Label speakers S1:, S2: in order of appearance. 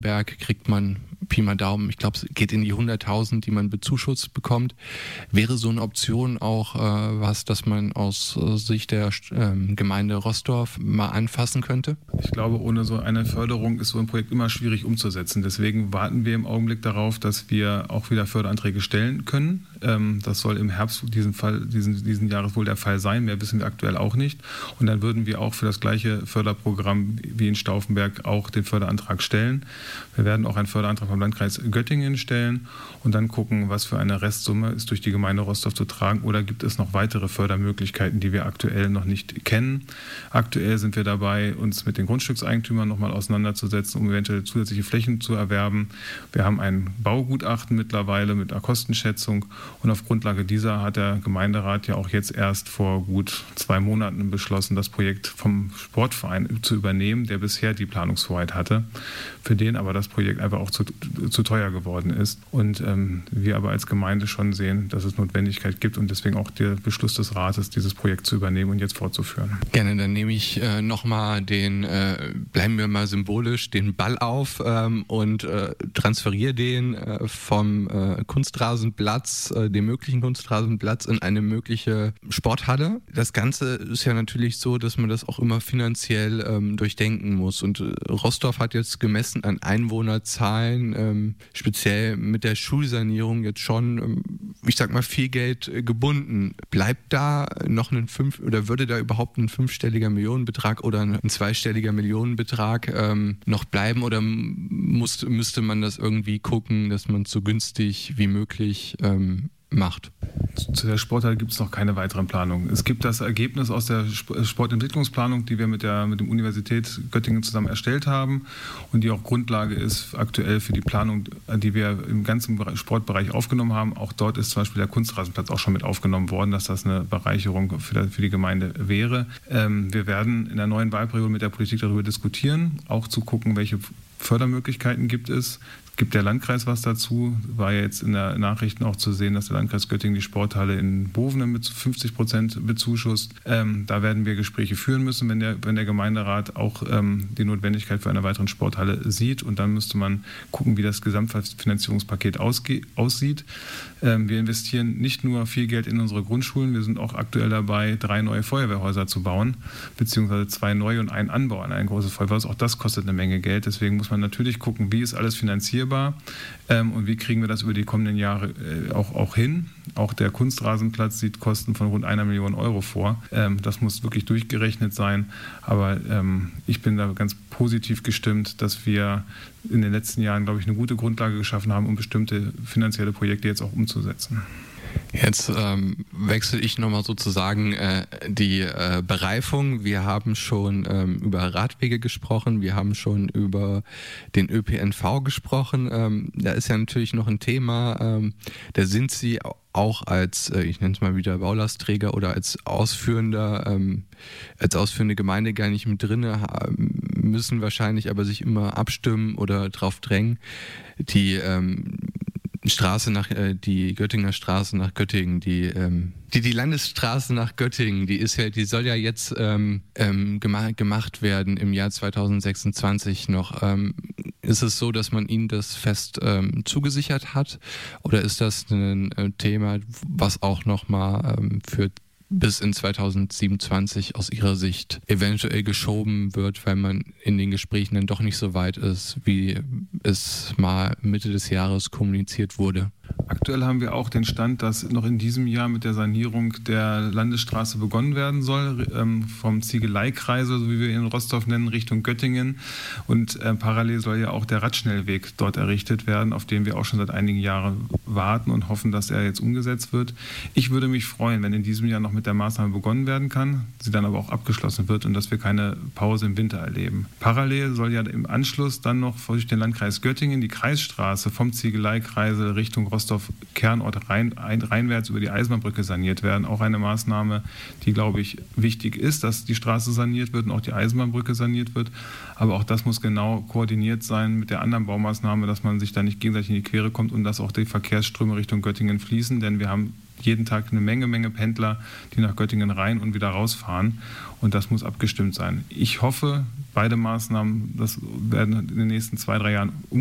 S1: Berg kriegt man Pi mal Daumen, ich glaube, es geht in die 100.000, die man bezuschusst bekommt. Wäre so eine Option auch was, das man aus Sicht der Gemeinde Roßdorf mal anfassen könnte?
S2: Ich glaube, ohne so eine Förderung ist so ein Projekt immer schwierig umzusetzen. Deswegen warten wir im Augenblick darauf, dass wir auch wieder Förderanträge stellen können. Das soll im Herbst diesen Jahres wohl der Fall sein. Mehr wissen wir aktuell auch nicht. Und dann würden wir auch für das gleiche Förderprogramm wie in Stauffenberg auch den Förderantrag stellen. Wir werden auch einen Förderantrag vom Landkreis Göttingen stellen und dann gucken, was für eine Restsumme ist durch die Gemeinde Roßdorf zu tragen oder gibt es noch weitere Fördermöglichkeiten, die wir aktuell noch nicht kennen. Aktuell sind wir dabei, uns mit den Grundstückseigentümern nochmal auseinanderzusetzen, um eventuell zusätzliche Flächen zu erwerben. Wir haben ein Baugutachten mittlerweile mit einer Kostenschätzung und auf Grundlage dieser hat der Gemeinderat ja auch jetzt erst vor gut 2 Monaten beschlossen, das Projekt vom Sportverein zu übernehmen, der bisher die Planungshoheit hatte, für den aber das Projekt einfach auch zu teuer geworden ist. Und wir aber als Gemeinde schon sehen, dass es Notwendigkeit gibt und deswegen auch der Beschluss des Rates, dieses Projekt zu übernehmen und jetzt fortzuführen.
S1: Gerne, dann nehme ich nochmal bleiben wir mal symbolisch, den Ball auf und transferiere den vom Kunstrasenplatz, dem möglichen Kunstrasenplatz in eine mögliche Sporthalle. Das Ganze ist ja natürlich so, dass man das auch immer finanziell durchdenken muss und Roßdorf hat jetzt gemessen an Einwohnerzahlen, speziell mit der Schulsanierung jetzt schon, ich sag mal, viel Geld gebunden. Bleibt da noch würde da überhaupt ein 5-stelliger Millionenbetrag oder ein 2-stelliger Millionenbetrag noch bleiben oder müsste man das irgendwie gucken, dass man es so günstig wie möglich macht?
S2: Zu der Sporthalle gibt es noch keine weiteren Planungen. Es gibt das Ergebnis aus der Sportentwicklungsplanung, die wir mit der Universität Göttingen zusammen erstellt haben und die auch Grundlage ist aktuell für die Planung, die wir im ganzen Sportbereich aufgenommen haben. Auch dort ist zum Beispiel der Kunstrasenplatz auch schon mit aufgenommen worden, dass das eine Bereicherung für die Gemeinde wäre. Wir werden in der neuen Wahlperiode mit der Politik darüber diskutieren, auch zu gucken, welche Fördermöglichkeiten gibt es. Gibt der Landkreis was dazu? War ja jetzt in der Nachrichten auch zu sehen, dass der Landkreis Göttingen die Sporthalle in Bovenen mit 50% bezuschusst. Da werden wir Gespräche führen müssen, wenn der Gemeinderat auch die Notwendigkeit für eine weitere Sporthalle sieht. Und dann müsste man gucken, wie das Gesamtfinanzierungspaket aussieht. Wir investieren nicht nur viel Geld in unsere Grundschulen, wir sind auch aktuell dabei, 3 neue Feuerwehrhäuser zu bauen, beziehungsweise 2 neue und einen Anbau an ein großes Feuerwehrhaus. Auch das kostet eine Menge Geld. Deswegen muss man natürlich gucken, wie ist alles finanzierbar und wie kriegen wir das über die kommenden Jahre auch hin. Auch der Kunstrasenplatz sieht Kosten von rund 1 Million Euro vor. Das muss wirklich durchgerechnet sein. Aber ich bin da ganz positiv gestimmt, dass wir in den letzten Jahren, glaube ich, eine gute Grundlage geschaffen haben, um bestimmte finanzielle Projekte jetzt auch umzusetzen.
S1: Jetzt wechsle ich nochmal sozusagen die Bereifung. Wir haben schon über Radwege gesprochen, wir haben schon über den ÖPNV gesprochen. Da ist ja natürlich noch ein Thema, da sind Sie auch als, ich nenne es mal wieder Baulastträger oder als ausführende Gemeinde gar nicht mit drin, müssen wahrscheinlich aber sich immer abstimmen oder drauf drängen, die Göttinger Straße nach Göttingen, die Landesstraße nach Göttingen, die soll ja jetzt gemacht werden im Jahr 2026 noch. Ist es so, dass man Ihnen das fest zugesichert hat? Oder ist das ein Thema, was auch nochmal für bis in 2027 aus Ihrer Sicht eventuell geschoben wird, weil man in den Gesprächen dann doch nicht so weit ist, wie es mal Mitte des Jahres kommuniziert wurde?
S2: Aktuell haben wir auch den Stand, dass noch in diesem Jahr mit der Sanierung der Landesstraße begonnen werden soll, vom Ziegeleikreisel, so wie wir ihn in Roßdorf nennen, Richtung Göttingen. Und parallel soll ja auch der Radschnellweg dort errichtet werden, auf den wir auch schon seit einigen Jahren warten und hoffen, dass er jetzt umgesetzt wird. Ich würde mich freuen, wenn in diesem Jahr noch mit der Maßnahme begonnen werden kann, sie dann aber auch abgeschlossen wird und dass wir keine Pause im Winter erleben. Parallel soll ja im Anschluss dann noch durch den Landkreis Göttingen die Kreisstraße vom Ziegeleikreisel Richtung Roßdorf-Kernort reinwärts über die Eisenbahnbrücke saniert werden. Auch eine Maßnahme, die, glaube ich, wichtig ist, dass die Straße saniert wird und auch die Eisenbahnbrücke saniert wird. Aber auch das muss genau koordiniert sein mit der anderen Baumaßnahme, dass man sich da nicht gegenseitig in die Quere kommt und dass auch die Verkehrsströme Richtung Göttingen fließen. Denn wir haben jeden Tag eine Menge Pendler, die nach Göttingen rein und wieder rausfahren. Und das muss abgestimmt sein. Ich hoffe, beide Maßnahmen, das werden in den nächsten 2-3 Jahren